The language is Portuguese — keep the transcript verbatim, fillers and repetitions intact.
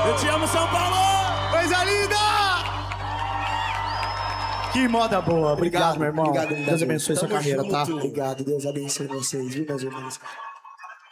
Eu te amo, São Paulo! Coisa linda! Que moda boa. Obrigado, Obrigado, meu irmão. obrigado, Deus abençoe sua Tamo carreira, tá? junto. Obrigado, Deus abençoe vocês, viu, meus irmãos?